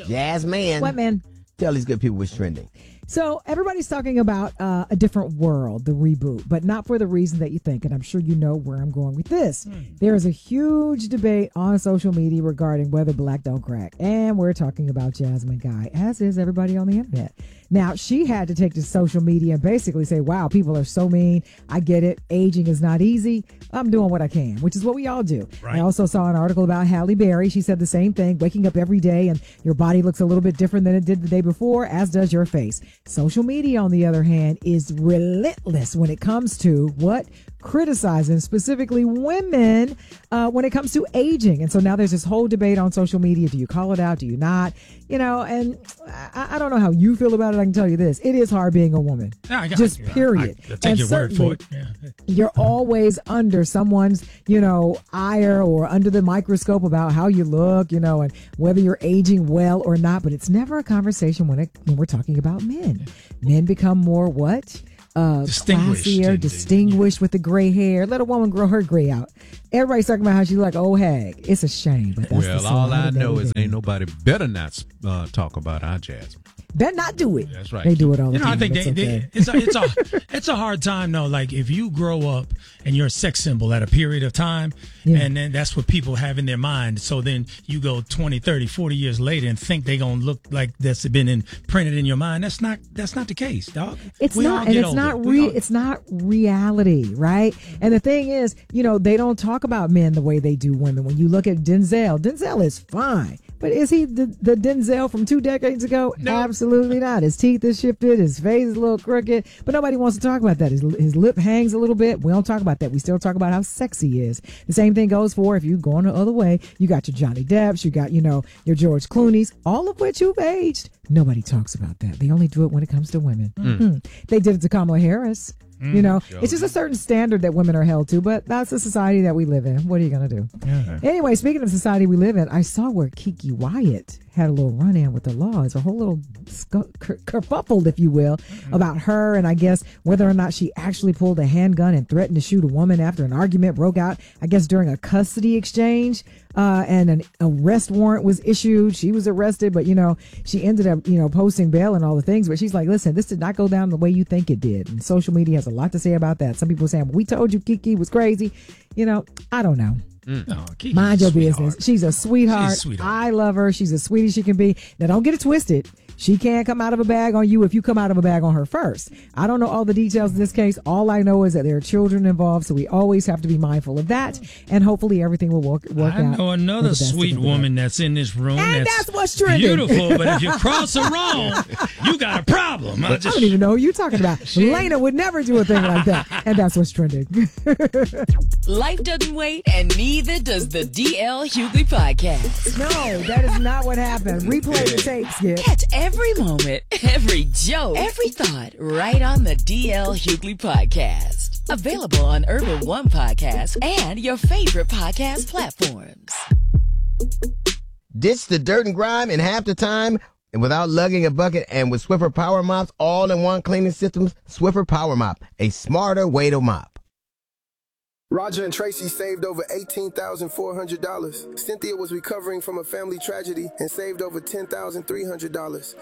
Jasmine. What, man? Tell these good people what's trending. So everybody's talking about A Different World, the reboot, but not for the reason that you think. And I'm sure you know where I'm going with this. There is a huge debate on social media regarding whether black don't crack. And we're talking about Jasmine Guy, as is everybody on the internet. Now, she had to take to social media and basically say, wow, people are so mean. I get it. Aging is not easy. I'm doing what I can, which is what we all do. Right. I also saw an article about Halle Berry. She said the same thing, waking up every day and your body looks a little bit different than it did the day before, as does your face. Social media, on the other hand, is relentless when it comes to what? Criticizing specifically women when it comes to aging. And so now there's this whole debate on social media. Do you call it out? Do you not? You know, and I don't know how you feel about it. I can tell you this. It is hard being a woman. Just period. I take your word for it. Yeah. You're always under someone's, ire or under the microscope about how you look, and whether you're aging well or not. But it's never a conversation when we're talking about men. Men become more what? Classier, distinguished with the gray hair. Let a woman grow her gray out. Everybody's talking about how she like old hag. It's a shame. But that's all I know is ain't nobody better not talk about our Jasmine. Better not do it. That's right. They do it all the time. I think it's a hard time though. Like if you grow up and you're a sex symbol at a period of time, and then that's what people have in their mind. So then you go 20, 30, 40 years later and think they're gonna look like that's been imprinted in your mind. That's not the case, dog. It's not, and it's not reality, right? And the thing is, they don't talk about men the way they do women. When you look at Denzel is fine. But is he the Denzel from 2 decades ago? No. Absolutely not. His teeth is shifted. His face is a little crooked. But nobody wants to talk about that. His lip hangs a little bit. We don't talk about that. We still talk about how sexy he is. The same thing goes for if you go on the other way. You got your Johnny Depps. You got, your George Clooney's, all of which you've aged. Nobody talks about that. They only do it when it comes to women. They did it to Kamala Harris. It's just a certain standard that women are held to, but that's the society that we live in. What are you going to do? Yeah. Anyway, speaking of society we live in, I saw where Keke Wyatt had a little run-in with the law. It's a whole little kerfuffle, if you will, about her and I guess whether or not she actually pulled a handgun and threatened to shoot a woman after an argument broke out, I guess during a custody exchange, and an arrest warrant was issued. She was arrested, but, she ended up, posting bail and all the things. But she's like, listen, this did not go down the way you think it did. And social media has a lot to say about that. Some people saying, we told you Keke was crazy. I don't know. No, mind your business. She's a sweetheart. I love her. She's as sweet as she can be. Now, don't get it twisted. She can't come out of a bag on you if you come out of a bag on her first. I don't know all the details in this case. All I know is that there are children involved, so we always have to be mindful of that. And hopefully everything will work out. I know another sweet woman that's in this room. And that's what's trending. Beautiful, but if you cross her wrong, you got a problem. I don't even know who you're talking about. Lena would never do a thing like that. And that's what's trending. Life doesn't wait, and neither does the DL Hughley podcast. No, that is not what happened. Replay the tape, Skip. Catch every moment, every joke, every thought right on the DL Hughley podcast. Available on Urban One Podcast and your favorite podcast platforms. Ditch the dirt and grime in half the time and without lugging a bucket, and with Swiffer Power Mops, all-in-one cleaning systems, Swiffer Power Mop, a smarter way to mop. Roger and Tracy saved over $18,400. Cynthia was recovering from a family tragedy and saved over $10,300.